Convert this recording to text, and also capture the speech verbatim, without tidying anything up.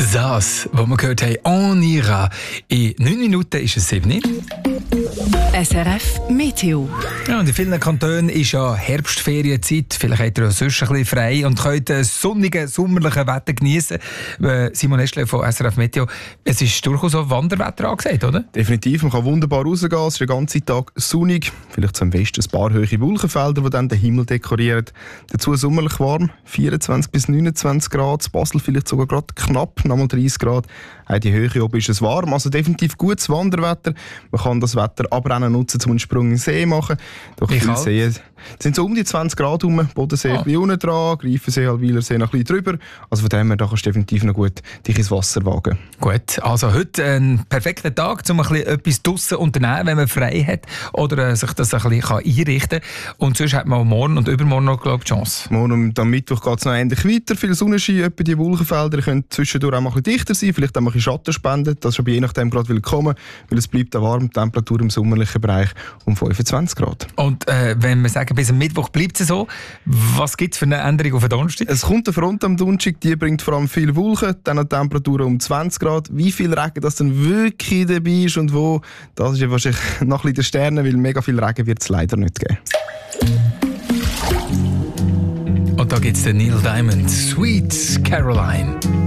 Das, was wir gehört haben, on ira. In neun Minuten ist es sieben. S R F Meteo. Ja, und in vielen Kantonen ist ja Herbstferienzeit. Vielleicht habt ihr ja sonst ein bisschen frei und könnt das sonnige, sommerliche Wetter genießen. Simon Eschle von S R F Meteo. Es ist durchaus auch Wanderwetter angesagt, oder? Definitiv, man kann wunderbar rausgehen. Es ist den ganzen Tag sonnig. Vielleicht zum Westen ein paar hohe Wolkenfelder, die dann den Himmel dekorieren. Dazu sommerlich warm, vierundzwanzig bis neunundzwanzig Grad. In Basel vielleicht sogar gerade knapp, nochmal dreißig Grad. Auch die Höhe oben ist es warm, also definitiv gutes Wanderwetter. Man kann das Wetter aber auch nutzen, um einen Sprung in den See machen. Durch viele Seen sind so um die zwanzig Grad rum. Bodensee ja. ein bisschen unten dran, Greifensee, Halwiler See noch ein bisschen drüber. Also von dem her, da kannst du definitiv noch gut dich ins Wasser wagen. Gut, also heute ein perfekter Tag, um ein bisschen etwas draussen unternehmen, wenn man frei hat oder äh, sich das ein bisschen einrichten kann. Und sonst hat man morgen und übermorgen noch, glaube ich, die Chance. Morgen und am Mittwoch geht es noch ähnlich weiter. Viel Sonnenschein, etwa die Wolkenfelder können zwischendurch auch mal ein bisschen dichter sein, vielleicht auch mal ein bisschen Schatten spenden. Das ist aber je nachdem gerade willkommen, weil es bleibt eine warme Temperatur im sommerlichen Bereich um fünfundzwanzig Grad. Und äh, wenn wir sagen, bis am Mittwoch bleibt es so, was gibt es für eine Änderung auf den Donnerstag? Es kommt eine Front am Donnerstag, die bringt vor allem viel Wolken, dann eine Temperatur um zwanzig Grad. Wie viel Regen das dann wirklich dabei ist und wo, das ist ja wahrscheinlich noch ein bisschen der Sterne, weil mega viel Regen wird es leider nicht geben. Und da gibt es den Neil Diamond, Sweet Caroline.